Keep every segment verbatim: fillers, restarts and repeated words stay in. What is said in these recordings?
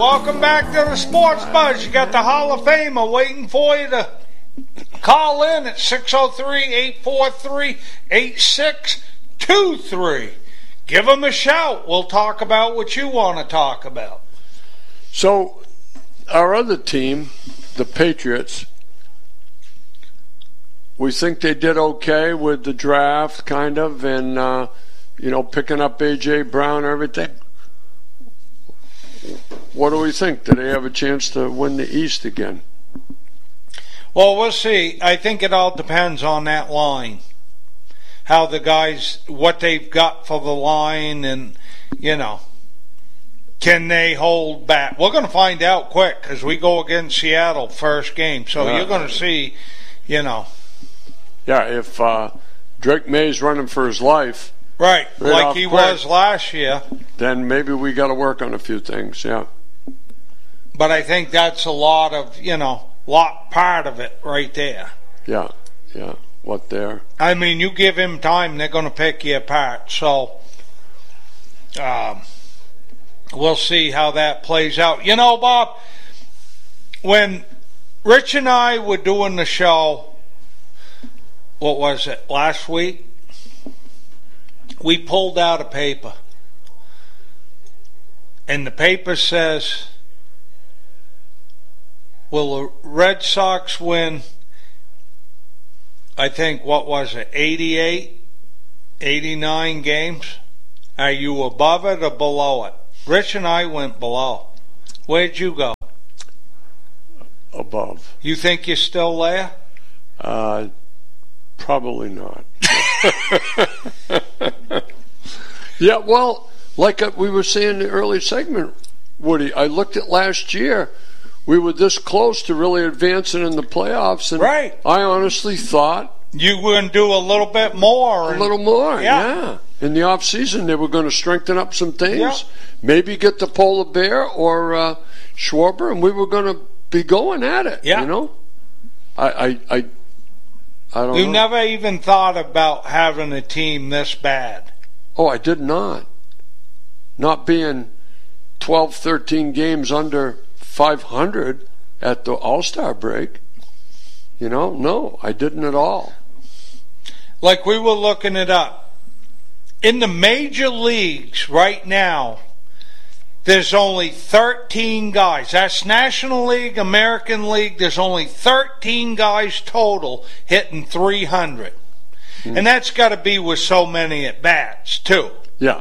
welcome back to the Sports Buzz. You got the Hall of Famer waiting for you to call in at six oh three, eight four three, eight six two three. Give him a shout. We'll talk about what you want to talk about. So, our other team, the Patriots, we think they did okay with the draft, kind of, and, uh, you know, picking up A J. Brown and everything. What do we think? Do they have a chance to win the East again? Well, we'll see. I think it all depends on that line. How the guys, what they've got for the line, and, you know, can they hold back? We're going to find out quick because we go against Seattle first game. So uh, you're going to see, you know. Yeah, if uh, Drake May's running for his life. Right, like he quick, was last year. Then maybe we got to work on a few things, yeah. But I think that's a lot of, you know, lot part of it right there. Yeah, yeah, what there? I mean, you give him time, they're going to pick you apart. So, um, we'll see how that plays out. You know, Bob, when Rich and I were doing the show, what was it, last week? We pulled out a paper. And the paper says, will the Red Sox win, I think, what was it, eighty-eight, eighty-nine games? Are you above it or below it? Rich and I went below. Where'd you go? Above. You think you're still there? Uh, probably not. Yeah, well, like we were saying in the early segment, Woody, I looked at last year. We were this close to really advancing in the playoffs, and right. I honestly thought you were going to do a little bit more. A and, little more, yeah. yeah. In the off season, they were going to strengthen up some things, yeah. maybe get the Polar Bear or uh, Schwarber, and we were going to be going at it. Yeah. You know, I, I, I, I don't. You know. never even thought about having a team this bad. Oh, I did not. Not being twelve, thirteen games under five hundred at the All-Star break. You know, no, I didn't at all. Like we were looking it up. In the major leagues right now, there's only thirteen guys. That's National League, American League. There's only thirteen guys total hitting three hundred. Mm. And that's got to be with so many at-bats, too. Yeah.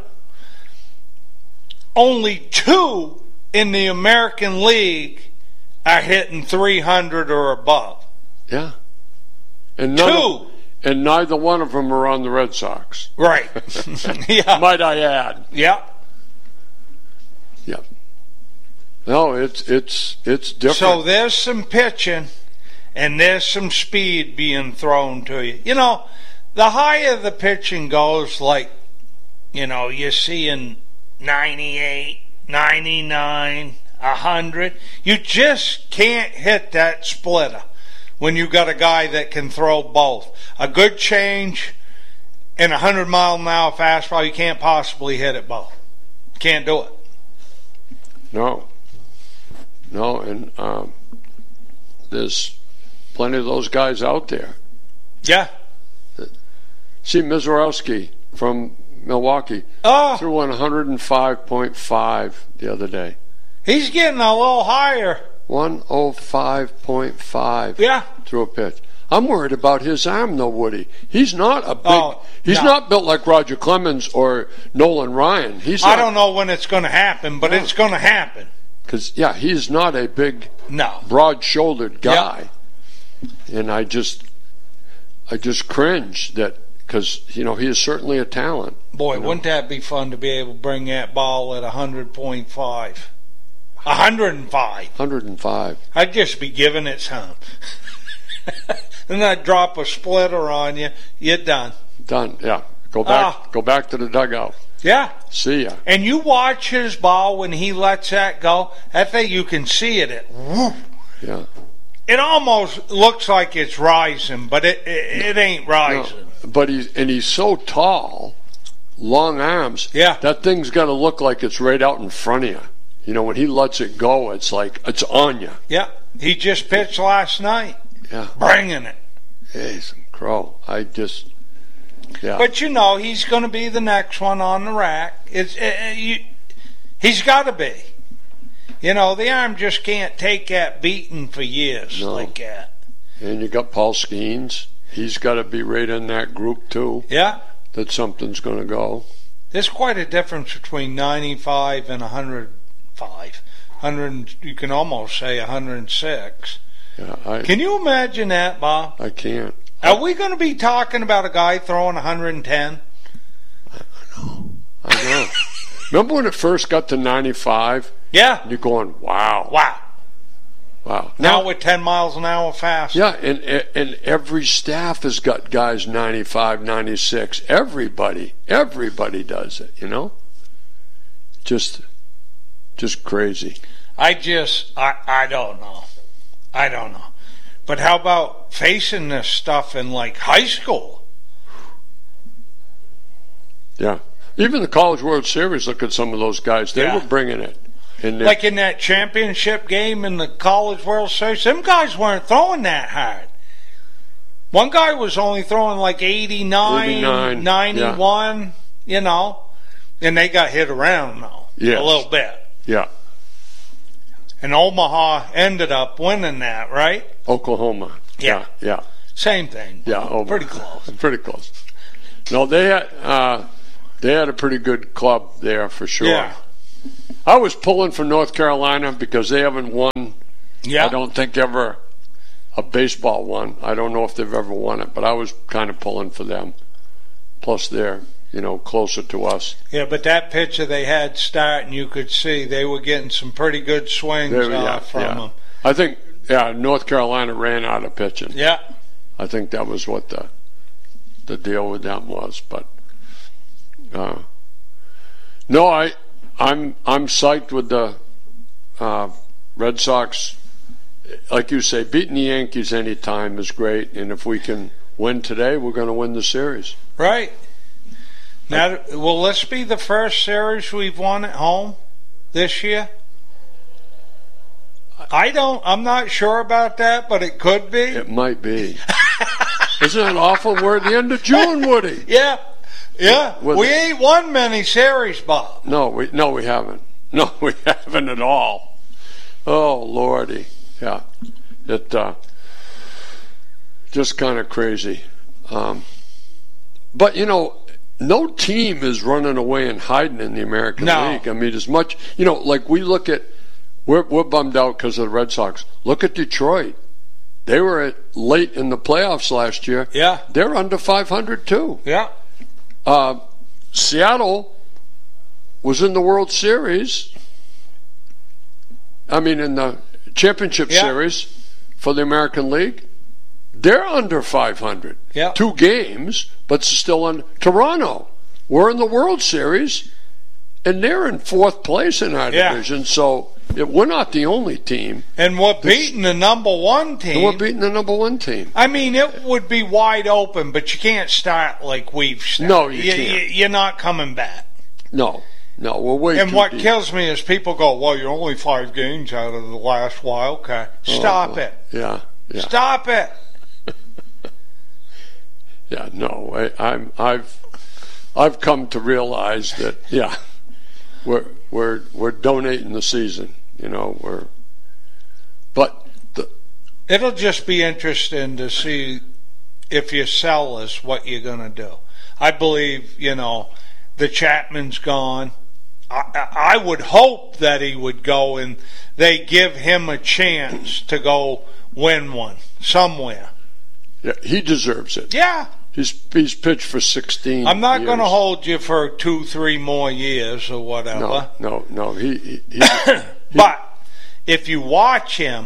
Only two in the American League are hitting three hundred or above. Yeah. And none two. Of, and neither one of them are on the Red Sox. Right. Yeah. Might I add. Yeah. Yeah. No, it's it's it's different. So there's some pitching and there's some speed being thrown to you. You know, the higher the pitching goes, like, you know, you're seeing ninety-eight, ninety-nine, one hundred. You just can't hit that splitter when you got a guy that can throw both. A good change and a one hundred mile an hour fastball, you can't possibly hit it both. Can't do it. No. No, and um, there's plenty of those guys out there. Yeah. See, Mizorowski from Milwaukee oh. threw one oh five point five the other day. He's getting a little higher. one oh five point five yeah. through a pitch. I'm worried about his arm, though, Woody. He's not a big. Oh, he's no. not built like Roger Clemens or Nolan Ryan. He's. I not, don't know when it's going to happen, but no. it's going to happen. Because yeah, he's not a big, no, broad-shouldered guy, yeah. and I just, I just cringe that because you know he is certainly a talent. Boy, you know? Wouldn't that be fun to be able to bring that ball at one hundred point five? one hundred five. one hundred five. I'd just be giving it some. Then I'd drop a splitter on you. You're done. Done. Yeah. Go back. Uh, go back to the dugout. Yeah. See ya. And you watch his ball when he lets that go. That thing, you can see it. It whoop. Yeah. It almost looks like it's rising, but it it, it ain't rising. No, but he's and he's so tall, long arms. Yeah. That thing's got to look like it's right out in front of you. You know, when he lets it go, it's like, it's on you. Yeah. He just pitched last night. Yeah. Bringing it. He's a crow. I just, yeah. But, you know, he's going to be the next one on the rack. It's uh, you, He's got to be. You know, the arm just can't take that beating for years No. like that. And you got Paul Skeens. He's got to be right in that group, too. Yeah. That something's going to go. There's quite a difference between ninety-five and one hundred five. one hundred, you can almost say one hundred six. Yeah, I, Can you imagine that, Bob? I can't. Are we going to be talking about a guy throwing one hundred ten? I know. I know. Remember when it first got to ninety-five? Yeah. You're going, wow. Wow. Wow. Now we're ten miles an hour faster. Yeah, and and every staff has got guys ninety-five, ninety-six. Everybody, everybody does it, you know? Just just crazy. I just, I, I don't know. I don't know. But how about facing this stuff in, like, high school? Yeah. Even the College World Series, look at some of those guys. They Yeah. were bringing it. And they- Like in that championship game in the College World Series, them guys weren't throwing that hard. One guy was only throwing like eighty-nine, eighty-nine, ninety-one, you know, and they got hit around, though, Yes. a little bit. Yeah. And Omaha ended up winning that, right? Oklahoma. Yeah. Yeah. Yeah. Same thing. Yeah, Omaha. Pretty close. Pretty close. No, they had uh, they had a pretty good club there for sure. Yeah. I was pulling for North Carolina because they haven't won. Yeah. I don't think ever a baseball one. I don't know if they've ever won it, but I was kind of pulling for them. Plus, they're you know closer to us. Yeah, but that pitcher they had starting, you could see they were getting some pretty good swings There, uh, yeah, from yeah. them. I think yeah, North Carolina ran out of pitching. Yeah. I think that was what the the deal with them was. But uh, no, I I'm I'm psyched with the uh, Red Sox. Like you say, beating the Yankees any time is great, and if we can win today, we're going to win the series. Right. Now, will this be the first series we've won at home this year? I don't. I'm not sure about that, but it could be. It might be. Isn't it awful? We're at the end of June, Woody. Yeah, yeah. With- we ain't won many series, Bob. No, we no we haven't. No, we haven't at all. Oh Lordy, yeah, it uh, just kind of crazy. Um, but you know, no team is running away and hiding in the American No. League. I mean, as much you know, like we look at, we're we're bummed out because of the Red Sox. Look at Detroit. They were at late in the playoffs last year. Yeah. They're under five hundred too. Yeah. Uh, Seattle was in the World Series. I mean, in the championship Yeah. series for the American League. They're under five hundred. Yeah. Two games, but still in Toronto. We're in the World Series, and they're in fourth place in our Yeah. division. So it, we're not the only team. And we're beating the number one And team. we're beating the number one team. I mean, it would be wide open, but you can't start like we've started. No, you can't. You're not coming back. No, no, we're way And too what deep. kills me is people go, well, you're only five games out of the last wild card. Stop Oh, it. Yeah, yeah. Stop it. Yeah, no, I, I'm, I've, I've come to realize that, yeah, we're, we're, we're donating the season, you know, we're, but the, It'll just be interesting to see if you sell us what you're going to do. I believe, you know, the Chapman's gone. I, I would hope that he would go and they give him a chance to go win one somewhere. yeah, he deserves it. Yeah. He's, he's pitched for sixteen I'm not years. going to hold you for two, three more years or whatever. No, no, no, he, he, he But if you watch him,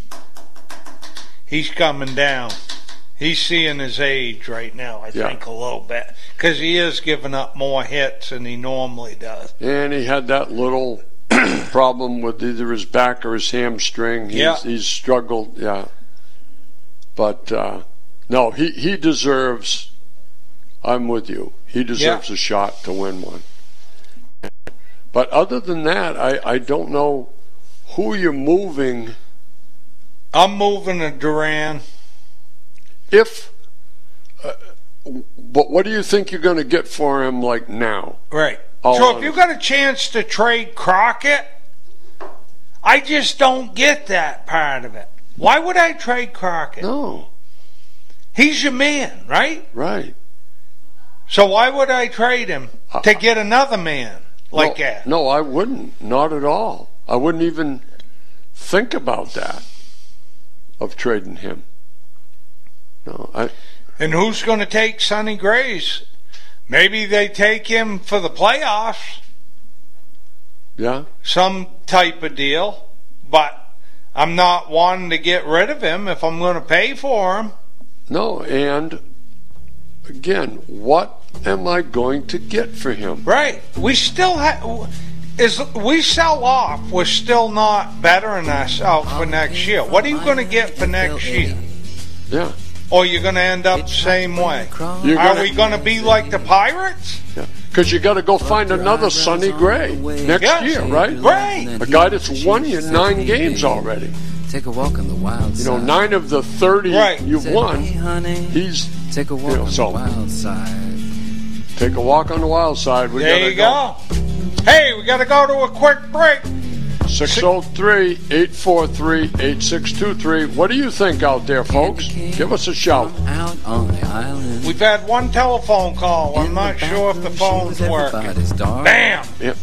he's coming down. He's seeing his age right now, I Yeah. think, a little bit. Because he is giving up more hits than he normally does. and he had that little problem with either his back or his hamstring. He's, Yeah. he's struggled, yeah. But, uh, no, he, he deserves, I'm with you, he deserves Yeah. a shot to win one. But other than that, I, I don't know who you're moving. I'm moving to Duran. If, uh, but what do you think you're going to get for him, like, now? Right. All so honest. if you got a chance to trade Crockett, I just don't get that part of it. Why would I trade Crockett? No. He's your man, right? Right. So why would I trade him to get another man like no, that? No, I wouldn't. Not at all. I wouldn't even think about that, of trading him. No, I. And who's going to take Sonny Gray's? Maybe they take him for the playoffs. Yeah. Some type of deal. But I'm not wanting to get rid of him if I'm going to pay for him. No, and again, what am I going to get for him? Right. We still have. Is we sell off, we're still not bettering ourselves for next year. What are you going to get for next year? Yeah. Or you're going to end up the same way? You're Are gonna, we going to be like the Pirates? Yeah. Because you got to go find another Sonny Gray next Yeah. year, right? Right. A guy that's won you nine games already. Take a walk on the wild You know, side. nine of the thirty Right. you've Say, won. hey, honey, He's take a walk you know, on so- the wild side. take a walk on the wild side. We There gotta you go. Hey, we got to go to a quick break. six oh three, eight four three, eight six two three. What do you think out there, folks? Give us a shout. I'm out on the island. We've had one telephone call. I'm In not the sure if the bathroom, phone's she was working. everybody's darling. Bam! Yep.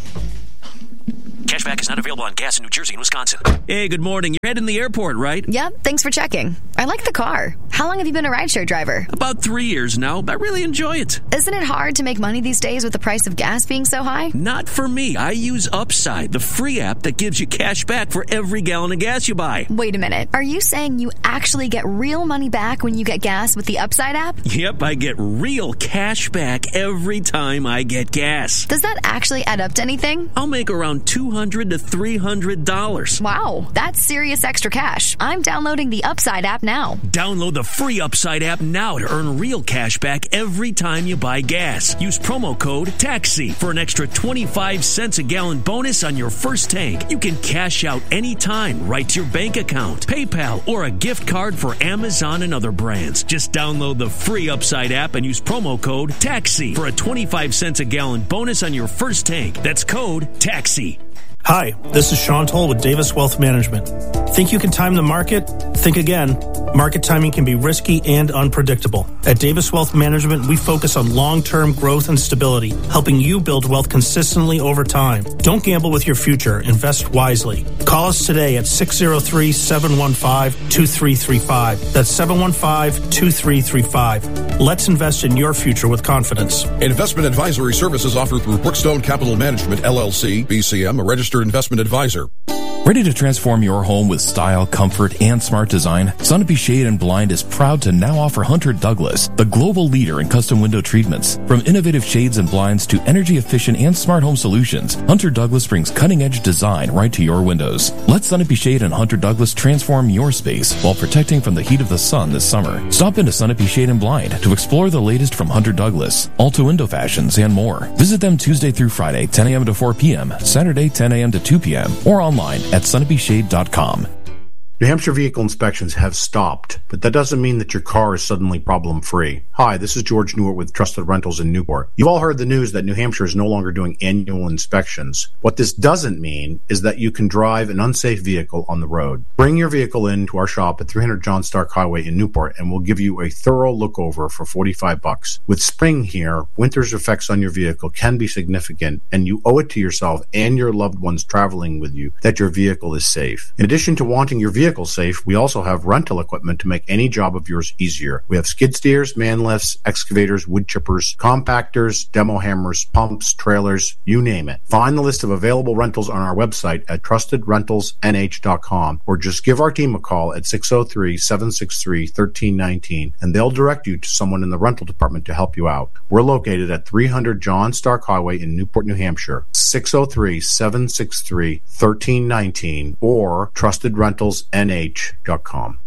Cashback is not available on gas in New Jersey and Wisconsin. Hey, good morning. You're heading to the airport, right? Yep, thanks for checking. I like the car. How long have you been a rideshare driver? About three years now. I really enjoy it. Isn't it hard to make money these days with the price of gas being so high? Not for me. I use Upside, the free app that gives you cash back for every gallon of gas you buy. Wait a minute. Are you saying you actually get real money back when you get gas with the Upside app? Yep, I get real cash back every time I get gas. Does that actually add up to anything? I'll make around two hundred to three hundred dollars. Wow, that's serious extra cash. I'm downloading the Upside app now. Download the free Upside app now to earn real cash back every time you buy gas. Use promo code TAXI for an extra twenty-five cents a gallon bonus on your first tank. You can cash out anytime right to your bank account, PayPal, or a gift card for Amazon and other brands. Just download the free Upside app and use promo code TAXI for a twenty-five cents a gallon bonus on your first tank. That's code TAXI. Hi, this is Sean Toll with Davis Wealth Management. Think you can time the market? Think again. Market timing can be risky and unpredictable. At Davis Wealth Management, we focus on long-term growth and stability, helping you build wealth consistently over time. Don't gamble with your future. Invest wisely. Call us today at six oh three, seven one five, two three three five. That's seven one five, two three three five. Let's invest in your future with confidence. Investment advisory services offered through Brookstone Capital Management, L L C, B C M, a registered investment advisor. Ready to transform your home with style, comfort, and smart design? Sunapee Shade and Blind is proud to now offer Hunter Douglas, the global leader in custom window treatments. From innovative shades and blinds to energy-efficient and smart home solutions, Hunter Douglas brings cutting-edge design right to your windows. Let Sunapee Shade and Hunter Douglas transform your space while protecting from the heat of the sun this summer. Stop into Sunapee Shade and Blind to explore the latest from Hunter Douglas, Alta Window Fashions, and more. Visit them Tuesday through Friday, ten a.m. to four p.m., Saturday, ten a.m. to two p.m., or online at sunapee shade dot com. New Hampshire vehicle inspections have stopped, but that doesn't mean that your car is suddenly problem-free. Hi, this is George Newart with Trusted Rentals in Newport. You've all heard the news that New Hampshire is no longer doing annual inspections. What this doesn't mean is that you can drive an unsafe vehicle on the road. Bring your vehicle in to our shop at three hundred John Stark Highway in Newport, and we'll give you a thorough look over for forty-five bucks. With spring here, winter's effects on your vehicle can be significant, and you owe it to yourself and your loved ones traveling with you that your vehicle is safe. In addition to wanting your vehicle safe, we also have rental equipment to make any job of yours easier. We have skid steers, man lifts, excavators, wood chippers, compactors, demo hammers, pumps, trailers, you name it. Find the list of available rentals on our website at trusted rentals n h dot com, or just give our team a call at six oh three, seven six three, one three one nine, and they'll direct you to someone in the rental department to help you out. We're located at three hundred John Stark Highway in Newport, New Hampshire, six oh three, seven six three, one three one nine, or trusted rentals n h dot com.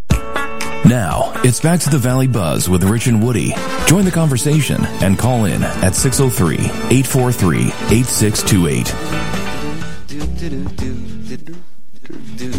Now, it's back to the Valley Buzz with Rich and Woody. Join the conversation and call in at six oh three, eight four three, eight six two eight. do do do do do do.